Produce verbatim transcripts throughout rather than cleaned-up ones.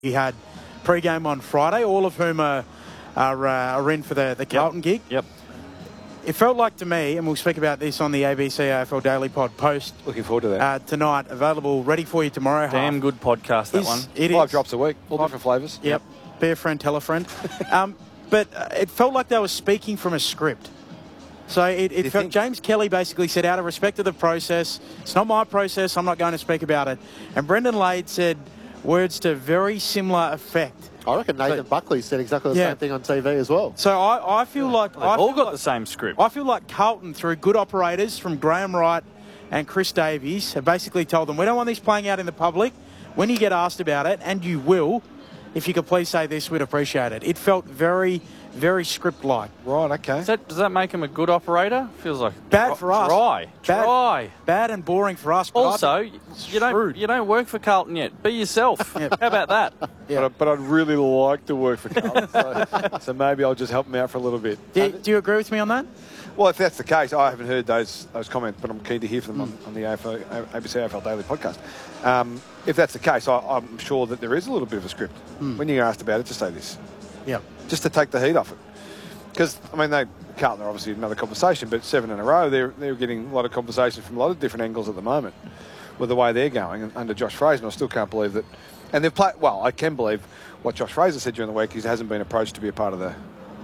He had pre-game on Friday, all of whom are are, uh, are in for the, the Carlton yep. gig. Yep. It felt like to me, and we'll speak about this on the A B C A F L Daily Pod post. Looking forward to that. Uh, tonight, available, ready for you tomorrow. Damn half. good podcast, that Is, one. It Five is. drops a week, all Five. different flavours. Yep. Be a friend, tell a friend. um, but uh, it felt like they were speaking from a script. So it, it felt, James Kelly basically said, out of respect to the process, it's not my process, I'm not going to speak about it. And Brendan Lade said words to very similar effect. I reckon Nathan so, Buckley said exactly the yeah. same thing on T V as well. So I, I feel yeah. like... They've I all feel got like, the same script. I feel like Carlton, through good operators from Graham Wright and Chris Davies, have basically told them, we don't want this playing out in the public. When you get asked about it, and you will, if you could please say this, we'd appreciate it. It felt very, very script-like. Right, okay. Does that, does that make him a good operator? Feels like Bad dry, for us. Dry. Bad, Dry. Bad and boring for us. But Also, I you don't Screwed. you don't work for Carlton yet. Be yourself. Yeah. How about that? Yeah. But, I, but I'd really like to work for Carlton, so, so maybe I'll just help them out for a little bit. do, do you agree with me on that? Well, if that's the case, I haven't heard those those comments, but I'm keen to hear from them mm. on, on the A F L, A B C A F L Daily podcast. Um, if that's the case, I, I'm sure that there is a little bit of a script. Mm. When you're asked about it, just say this. Yeah. Just to take the heat off it. Because, I mean, they Carlton are obviously another conversation, but seven in a row, they're, they're getting a lot of conversation from a lot of different angles at the moment with the way they're going and under Josh Fraser. And I still can't believe that. And they've played, well, I can believe what Josh Fraser said during the week. He hasn't been approached to be a part of the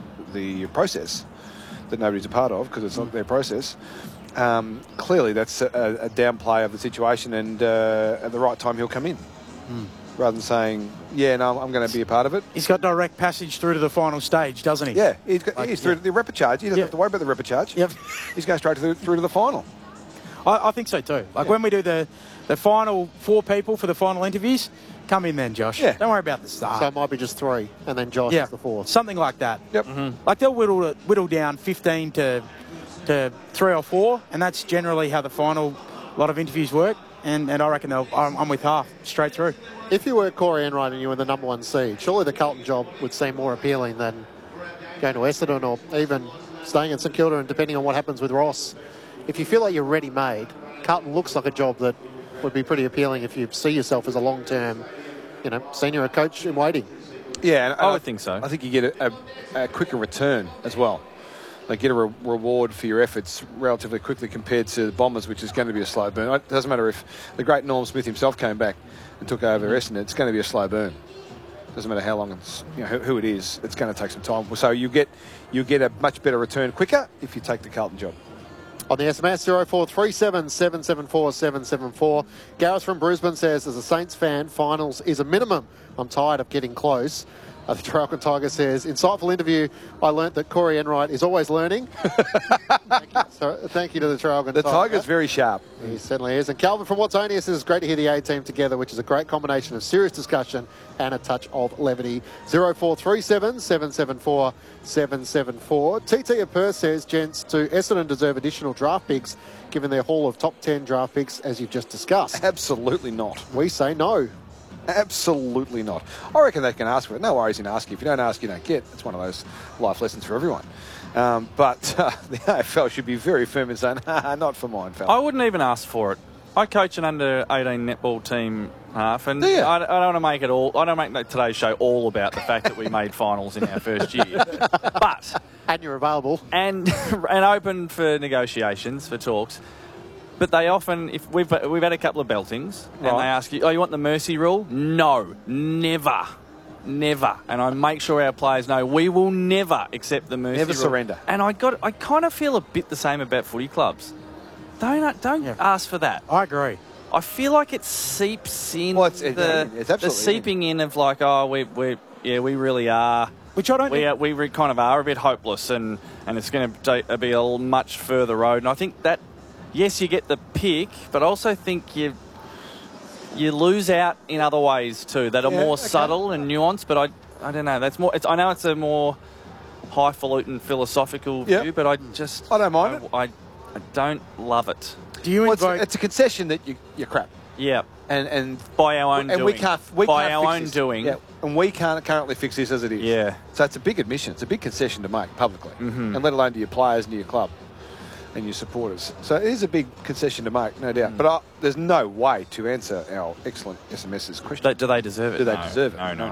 the process that nobody's a part of because it's not their process. Um, clearly, that's a, a downplay of the situation, and uh, at the right time, he'll come in. Mm. Rather than saying, yeah, no, I'm going to be a part of it. He's got direct passage through to the final stage, doesn't he? Yeah, he's, got, like, he's through yeah. to the repechage. He doesn't yeah. have to worry about the repechage. Yep. He's going straight to the, through to the final. I, I think so too. Like yeah. when we do the, the final four people for the final interviews, come in then, Josh. Yeah. Don't worry about the start. So it might be just three, and then Josh yeah. is the fourth. Something like that. Yep. Mm-hmm. Like they'll whittle, it, whittle down fifteen to, to three or four, and that's generally how the final lot of interviews work. And, and I reckon they'll, I'm, I'm with half, straight through. If you were Corey Enright and you were the number one seed, surely the Carlton job would seem more appealing than going to Essendon or even staying in St Kilda, and depending on what happens with Ross. If you feel like you're ready-made, Carlton looks like a job that would be pretty appealing if you see yourself as a long-term, you know, senior coach in waiting. Yeah, and, and I I would think so. I think you get a, a, a quicker return as well. Like get a re- reward for your efforts relatively quickly compared to the Bombers, which is going to be a slow burn. It doesn't matter if the great Norm Smith himself came back and took over Essendon. It's going to be a slow burn. Doesn't matter how long it's, you know, who, who it is. It's going to take some time. So you get you get a much better return quicker if you take the Carlton job. On the S M S, zero four three seven, seven seven four, seven seven four. Gareth from Brisbane says, as a Saints fan, finals is a minimum. I'm tired of getting close. Uh, the Traralgon Tiger says, insightful interview. I learnt that Corey Enright is always learning. thank, you. So, thank you to the Traralgon The Tiger. Tiger's very sharp. He certainly is. And Calvin from Watsonia says, it's great to hear the A-team together, which is a great combination of serious discussion and a touch of levity. zero four three seven, seven seven four, seven seven four. T T of Perth says, gents, do Essendon deserve additional draft picks given their haul of top ten draft picks as you've just discussed? Absolutely not. We say no. Absolutely not. I reckon they can ask for it. No worries in asking. If you don't ask, you don't get. It's one of those life lessons for everyone. Um, but uh, the A F L should be very firm in saying, not for mine, fella. I wouldn't even ask for it. I coach an under eighteen netball team half, and Do you? I, I don't want to make it all. I don't make today's show all about the fact that we made finals in our first year, but And you're available. and and open for negotiations for talks. But they often, if we've we've had a couple of beltings, and Right. they ask you, "Oh, you want the mercy rule?" No, never, never. And I make sure our players know we will never accept the mercy Never rule. surrender. And I got, I kind of feel a bit the same about footy clubs. Don't don't Yeah. ask for that. I agree. I feel like it seeps in Well, it's- it- the, it's the absolutely seeping in of like, oh, we we yeah, we really are. Which I don't We think- are, we re- kind of are a bit hopeless, and, and it's going to be a much further road. And I think that, yes, you get the pick, but I also think you you lose out in other ways too that are Yeah, more okay. subtle and nuanced. But I I don't know. That's more. It's, I know it's a more highfalutin philosophical Yep. view, but I just I don't mind it. I, I, I don't love it. Do you Well, it's, invoke... it's a concession that you, you're crap. Yeah. And and By our own and doing. we can't we By can't our fix own this. doing. Yeah, and we can't currently fix this as it is. Yeah. So it's a big admission. It's a big concession to make publicly, Mm-hmm. and let alone to your players and to your club and your supporters. So it is a big concession to make, no Mm. doubt. But I, there's no way to answer our excellent S M S's question. Do, do they deserve it? Do they No. deserve it? No, no,